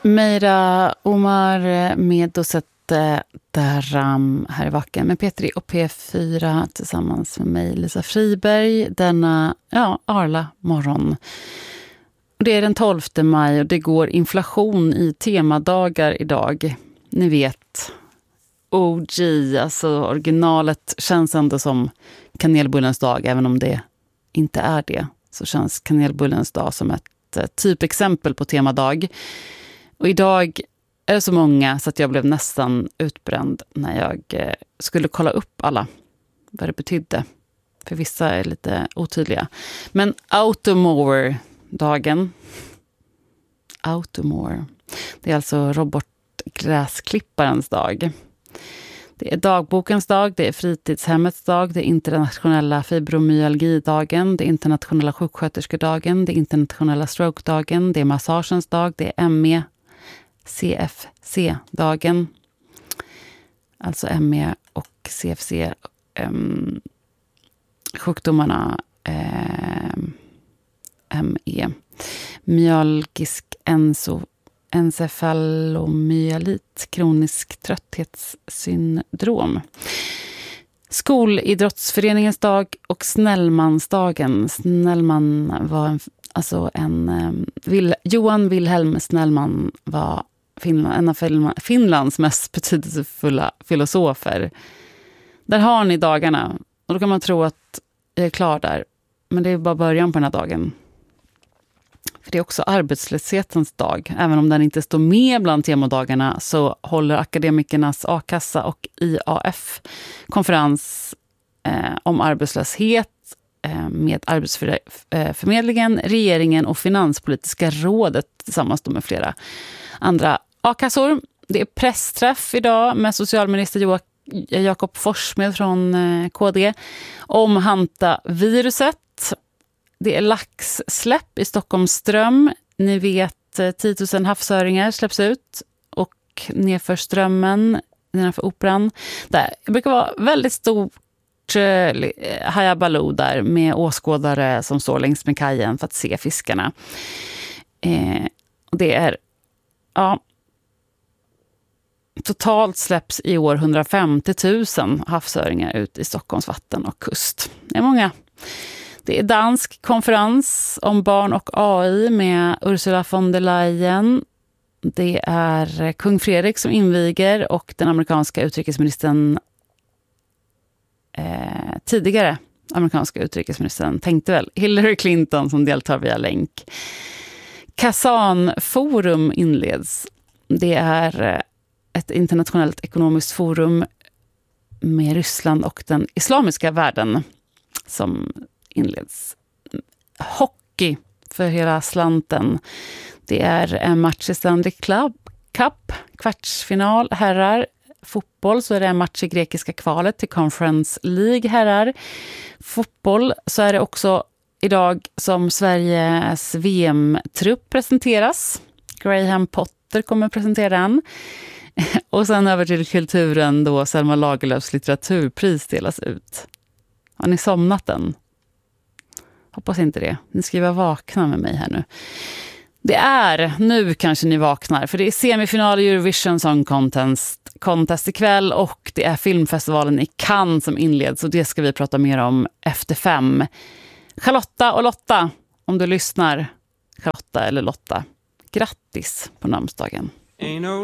Meira Omar med Dosette Daram här i Vacken med Petri och P4 tillsammans med mig, Lisa Friberg, denna Arla morgon. Det är den 12 maj och det går inflation i temadagar idag. Ni vet, OG, alltså originalet känns ändå som kanelbullens dag, även om det inte är det. Så känns kanelbullens dag som ett typexempel på temadag. Och idag är det så många så att jag blev nästan utbränd när jag skulle kolla upp alla vad det betydde. För vissa är lite otydliga. Men Automower-dagen. Automower. Det är alltså robotgräsklipparens dag. Det är dagbokens dag, det är fritidshemmets dag, det är internationella fibromyalgidagen, det är internationella sjuksköterskedagen, det är internationella strokedagen, det är massagens dag, det är ME, CFC-dagen. Alltså ME och CFC sjukdomarna ME. Myalgisk encefalomyelit, kronisk trötthetssyndrom. Skolidrottsföreningens dag och Snellmansdagen. Snellman var Johan Wilhelm Snellman var en av Finlands mest betydelsefulla filosofer. Där har ni dagarna. Och då kan man tro att jag är klar där. Men det är bara början på den här dagen. För det är också arbetslöshetens dag. Även om den inte står med bland temadagarna så håller akademikernas A-kassa och IAF konferens om arbetslöshet med Arbetsförmedlingen, regeringen och Finanspolitiska rådet tillsammans med flera andra A-kassor. Det är pressträff idag med socialminister Jakob Forssmed från KD om hantaviruset. Det är laxsläpp i Stockholms ström. Ni vet 10 000 havsöringar släpps ut och nedför strömmen nedanför operan. Det brukar vara väldigt stort hajabaloo där med åskådare som står längs med kajen för att se fiskarna. Det är totalt släpps i år 150 000 havsöringar ut i Stockholms vatten och kust. Det är många. Det är dansk konferens om barn och AI med Ursula von der Leyen. Det är kung Fredrik som inviger och den amerikanska utrikesministern tidigare amerikanska utrikesministern tänkte väl Hillary Clinton som deltar via länk. Kazan-forum inleds. Det är ett internationellt ekonomiskt forum med Ryssland och den islamiska världen som inleds. Hockey för hela slanten. Det är en match i Stanley Cup, kvartsfinal herrar. Fotboll så är det en match i grekiska kvalet till Conference League herrar. Fotboll så är det också idag som Sveriges VM-trupp presenteras. Graham Potter kommer presentera den. Och sen över till kulturen då Selma Lagerlöfs litteraturpris delas ut. Har ni somnat än? Hoppas inte det. Ni ska vara vakna med mig här nu. Det är, nu kanske ni vaknar, för det är semifinal i Eurovision Song Contest ikväll och det är filmfestivalen i Cannes som inleds och det ska vi prata mer om efter 5. Charlotta och Lotta, om du lyssnar, Charlotta eller Lotta, grattis på namnsdagen.